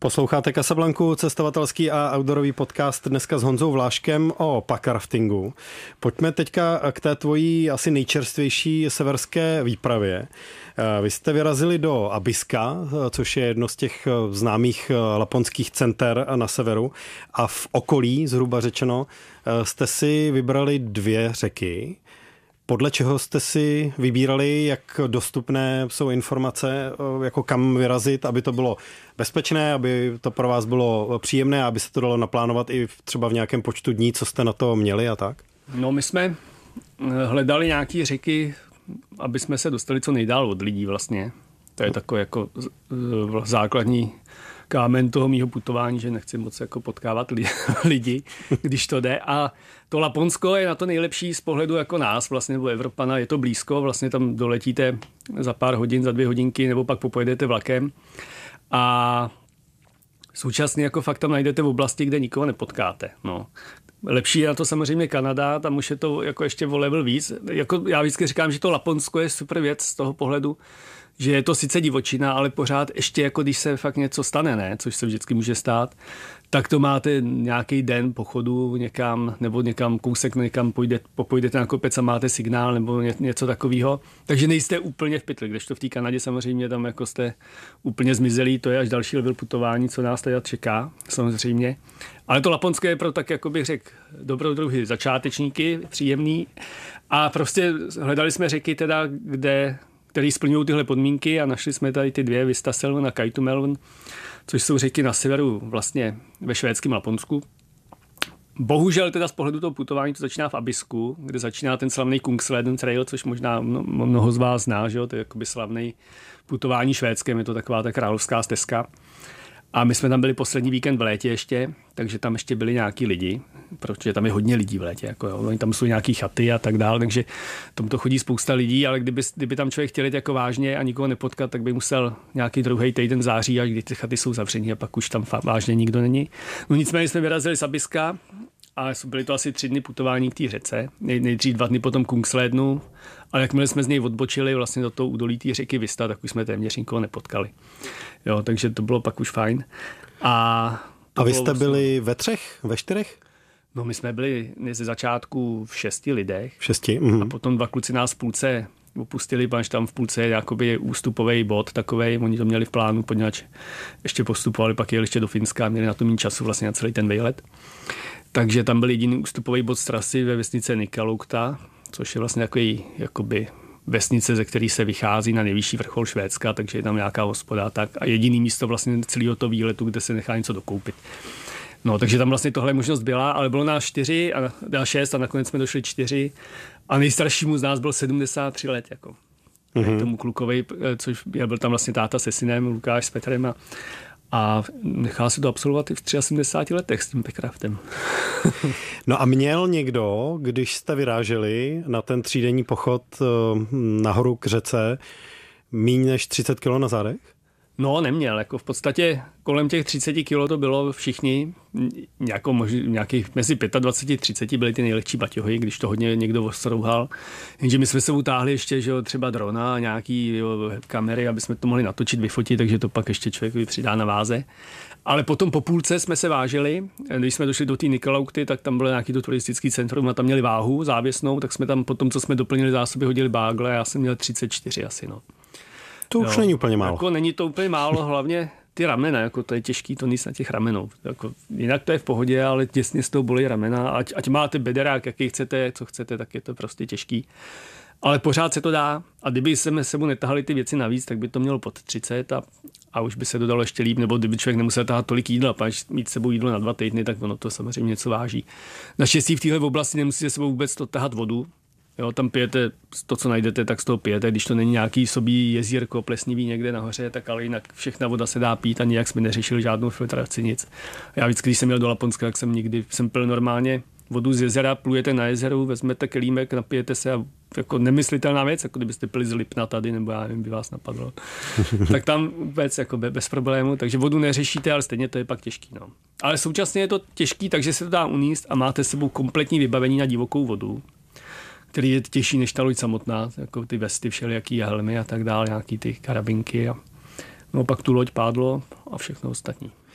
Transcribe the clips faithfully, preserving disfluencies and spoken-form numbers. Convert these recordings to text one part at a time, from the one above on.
Posloucháte Casablanku, cestovatelský a outdoorový podcast dneska s Honzou Vláškem o packraftingu. Pojďme teďka k té tvojí asi nejčerstvější severské výpravě. Vy jste vyrazili do Abiska, což je jedno z těch známých laponských center na severu, a v okolí, zhruba řečeno, jste si vybrali dvě řeky. Podle čeho jste si vybírali, jak dostupné jsou informace, jako kam vyrazit, aby to bylo bezpečné, aby to pro vás bylo příjemné, aby se to dalo naplánovat i třeba v nějakém počtu dní, co jste na to měli a tak? No, my jsme hledali nějaké řeky, aby jsme se dostali co nejdál od lidí vlastně. To je takový jako základní kámen toho mýho putování, že nechci moc jako potkávat lidi, když to jde. A to Laponsko je na to nejlepší z pohledu jako nás, vlastně, nebo Evropana, je to blízko, vlastně tam doletíte za pár hodin, za dvě hodinky, nebo pak popojedete vlakem. A současně jako fakt tam najdete v oblasti, kde nikoho nepotkáte. No. Lepší je na to samozřejmě Kanada, tam už je to jako ještě o level víc. Jako já vždycky říkám, že to Laponsko je super věc z toho pohledu, že je to sice divočina, ale pořád ještě jako když se fakt něco stane, ne, což se vždycky může stát, tak to máte nějaký den pochodu někam, nebo někam kousek, někam půjdete, popojdete na kopec a máte signál, nebo ně, něco takového. Takže nejste úplně v pytli, kdežto v té Kanadě samozřejmě tam jako jste úplně zmizelí, to je až další level putování, co nás tady čeká, samozřejmě. Ale to Laponské je pro tak, jako bych řekl, dobrodruhy začátečníky, příjemný. A prostě hledali jsme řeky teda, kde který splňují tyhle podmínky a našli jsme tady ty dvě, Vistaselven a Kaitumelven, což jsou řeky na severu vlastně ve švédském Laponsku. Bohužel teda z pohledu toho putování to začíná v Abisku, kde začíná ten slavný Kungsleden Trail, což možná mnoho z vás zná, že jo? To je jakoby slavný putování švédském, je to taková ta královská stezka. A my jsme tam byli poslední víkend v létě ještě, takže tam ještě byli nějaký lidi, protože tam je hodně lidí v létě, jako jo, oni tam jsou nějaký chaty a tak dále, takže tam to chodí spousta lidí, ale kdyby, kdyby tam člověk chtěl jít jako vážně a nikoho nepotkat, tak by musel nějaký druhý týden v září, až kdy ty chaty jsou zavřený a pak už tam vážně nikdo není. No nicméně jsme vyrazili z Abiska a byly to asi tři dny putování k té řece, Nej, nejdřív dva dny potom Kungslednu, ale jakmile jsme z něj odbočili vlastně do toho údolí té řeky Vista, tak už jsme téměř nikoho nepotkali. Jo, takže to bylo pak už fajn. A, a vy jste vlastně byli ve třech, ve čtyřech? No, my jsme byli ze začátku v šesti lidech. V šesti? Mhm. A potom dva kluci nás v půlce opustili, protože tam v půlce je jakoby ústupový bod takovej, oni to měli v plánu, poněvadž ještě postupovali, pak jeli ještě do Finska, měli na to mít času vlastně na celý ten výlet. Takže tam byl jediný ústupový bod z trasy ve vesnice Nikkaluokta, což je vlastně takový jakoby vesnice, ze který se vychází na nejvyšší vrchol Švédska, takže je tam nějaká hospoda tak a jediný místo vlastně celého toho výletu, kde se nechá něco dokoupit. No, takže tam vlastně tohle možnost byla, ale bylo nás čtyři a dal šest a nakonec jsme došli čtyři a nejstaršímu z nás byl sedmdesát tři let, jako. Mm-hmm. Tomu klukovi, což byl tam vlastně táta se synem, Lukáš s Petrem a A nechá se to absolvovat i v sedmdesáti třech letech s tím packraftem. No a měl někdo, když jste vyráželi na ten třídenní pochod nahoru k řece, míň než třicet kilo na zádech? No, neměl. Jako v podstatě kolem těch třicet kilo to bylo všichni. Nějakou, možná, nějakých mezi dvacet pět a třicet byly ty nejlehčí baťohy, když to hodně někdo ostrouhal. Jenže my jsme se utáhli ještě, že jo, třeba drona a nějaký jo, kamery, aby jsme to mohli natočit, vyfotit, takže to pak ještě člověk přidá na váze. Ale potom po půlce jsme se vážili. Když jsme došli do té Nikkaluokty, tak tam bylo nějaký to turistický centrum a tam měli váhu závěsnou, tak jsme tam potom, co jsme doplnili zásoby, hodili bágle a já jsem měl třicet čtyři asi, no. To už jo, není úplně málo. Jako není to úplně málo, hlavně ty ramena, jako to je těžký, to nic na těch ramenou. Jako, jinak to je v pohodě, ale těsně z toho bolí ramena. Ať, ať máte bederák, jaký chcete, co chcete, tak je to prostě těžký. Ale pořád se to dá. A kdyby jsme sebou netahali ty věci navíc, tak by to mělo pod třicet a, a už by se dodalo ještě líp, nebo kdyby člověk nemusel tahat tolik jídla, až mít sebou jídlo na dva týdny, tak ono to samozřejmě něco váží. Naštěstí v téhle oblasti nemusíte sebou vůbec to tahat vodu. Jo, tam pijete to, co najdete, tak z toho pijete. Když to není nějaký sobí jezírko plesnivý někde nahoře, tak ale jinak všechna voda se dá pít a nijak jsme neřešili žádnou filtraci, nic. Já vždycky, když jsem měl do Laponska, tak jsem nikdy jsem pil normálně vodu z jezera, plujete na jezeru, vezmete kelímek, napijete se a jako nemyslitelná věc, jako kdybyste pili z Lipna tady, nebo já nevím, by vás napadlo. Tak tam vůbec jako bez problému, takže vodu neřešíte, ale stejně to je pak těžký. No. Ale současně je to těžký, takže se to dá uníst a máte s sebou kompletní vybavení na divokou vodu, který je těžší než ta loď samotná, jako ty vesty všelijaký helmy a tak dále, nějaký ty karabinky a no pak tu loď pádlo a všechno ostatní.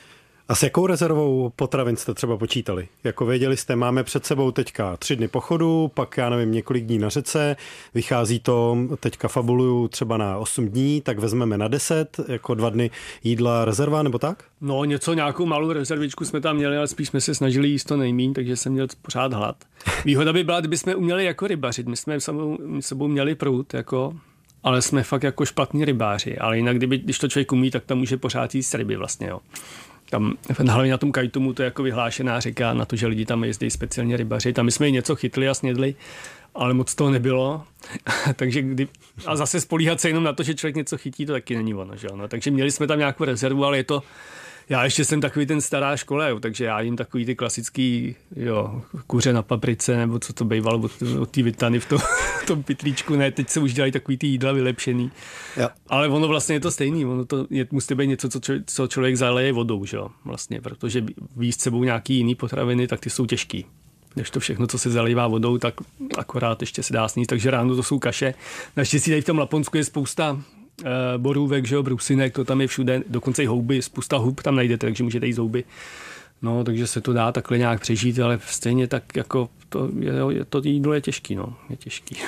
A s jakou rezervou potravin jste třeba počítali? Jako věděli jste, máme před sebou teďka tři dny pochodu, pak já nevím, několik dní na řece, vychází to, teďka fabuluju třeba na osm dní, tak vezmeme na deset, jako dva dny jídla rezerva, nebo tak? No něco, nějakou malou rezervičku jsme tam měli, ale spíš jsme se snažili jíst to nejmíň, takže jsem měl pořád hlad. Výhoda by byla, kdybychom uměli jako rybařit, my jsme sebou, sebou měli prut, jako, ale jsme fakt jako špatní rybáři, ale jinak, kdyby, když to člověk umí, tak tam může pořád jíst ryby vlastně, jo. Tam hlavně na tom Kajtumu to je jako vyhlášená řeka, na to, že lidi tam jezdí speciálně rybaři. Tam my jsme něco chytli a snědli, ale moc toho nebylo. Takže kdy, a zase spolíhat se jenom na to, že člověk něco chytí, to taky není ono. Že? No, takže měli jsme tam nějakou rezervu, ale je to, já ještě jsem takový ten stará škola, jo, takže já jim takový ty klasický jo, kuře na paprice, nebo co to bývalo od, od té Vitany v tom, v tom pytlíčku. Ne, teď se už dělají takový ty jídla vylepšený. Jo. Ale ono vlastně je to stejný. Ono to je, musí být něco, co, člověk, co člověk zaleje vodou, že jo, vlastně, protože víc s sebou nějaký jiný potraviny, tak ty jsou těžký. Než to všechno, co se zalívá vodou, tak akorát ještě se dá sníst. Takže ráno to jsou kaše. Naštěstí tady v tom Laponsku je spousta borůvek, že jo, brusinek, to tam je všude, dokonce i houby, spousta hub tam najdete, takže můžete jíst houby. No, takže se to dá takhle nějak přežít, ale stejně tak jako to, je, to jídlo je těžký, no, je těžký.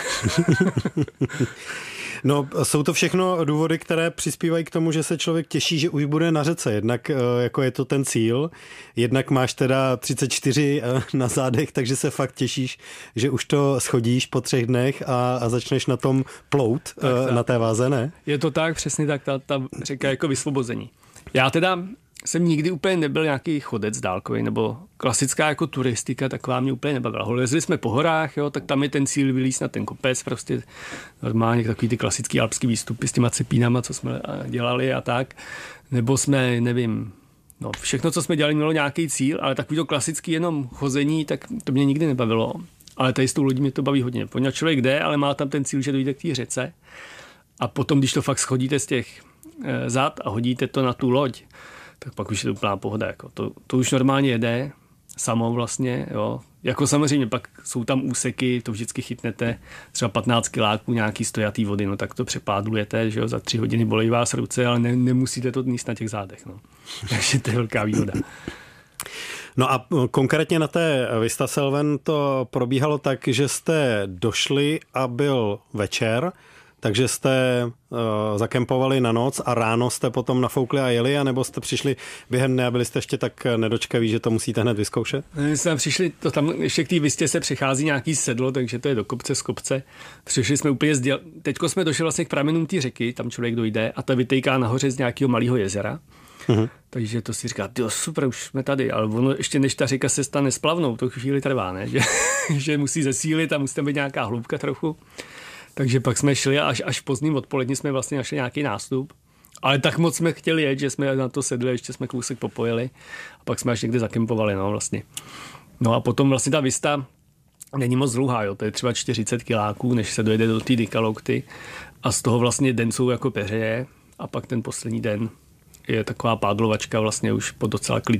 No, jsou to všechno důvody, které přispívají k tomu, že se člověk těší, že už bude na řece. Jednak jako je to ten cíl, jednak máš teda třicet čtyři na zádech, takže se fakt těšíš, že už to schodíš po třech dnech a, a začneš na tom plout, tak, tak. Na té váze, ne? Je to tak, přesně tak, ta, ta řeka jako vysvobození. Já teda jsem nikdy úplně nebyl nějaký chodec dálkový, nebo klasická jako turistika, taková mě úplně nebavila. Lezli jsme po horách, jo, tak tam je ten cíl vylízt na ten kopec, prostě normálně takový ty klasický alpský výstupy s těma cepínama, co jsme dělali a tak. Nebo jsme, nevím, no všechno, co jsme dělali, mělo nějaký cíl, ale takový to klasický jenom chození, tak to mě nikdy nebavilo. Ale tady s tou lodí mě to baví hodně. Poněvadž člověk jde, ale má tam ten cíl, že dojde k té řece. A potom, když to fakt schodíte z těch e, zad a hodíte to na tu loď, tak pak už je to úplná pohoda. Jako. To, to už normálně jede samo vlastně. Jo. Jako samozřejmě pak jsou tam úseky, to vždycky chytnete třeba patnáct kiláků nějaký stojatý vody, no tak to přepádlujete, že jo, za tři hodiny bolí vás ruce, ale ne, nemusíte to níst na těch zádech. No. Takže to je velká výhoda. No a konkrétně na té Vista Selven to probíhalo tak, že jste došli a byl večer, takže jste uh, zakempovali na noc a ráno jste potom nafoukli a jeli, anebo jste přišli během dne a byli jste ještě tak nedočkaví, že to musíte hned vyzkoušet? My jsme přišli, to tam ještě k té Vistě se přichází nějaký sedlo, takže to je do kopce z kopce. Přišli jsme úplně zděl... Teďko jsme došli vlastně k pramenům té řeky, tam člověk dojde a ta vytejká nahoře z nějakého malého jezera. Uhum. Takže to si říká, jo, super, už jsme tady, ale ono ještě než ta řeka se stane splavnou, to chvíli trvá, ne? Že, že musí zesílit a musí tam být nějaká hloubka trochu. Takže pak jsme šli a až, až v pozdním odpolední jsme vlastně našli nějaký nástup. Ale tak moc jsme chtěli jet, že jsme na to sedli, ještě jsme kousek popojili a pak jsme až někde zakempovali, no vlastně. No a potom vlastně ta Vista není moc dlouhá, jo, to je třeba čtyřicet kiláků, než se dojede do té Dikalokty a z toho vlastně den jsou jako peřeje a pak ten poslední den je taková pádlovačka vlastně už po docela klidný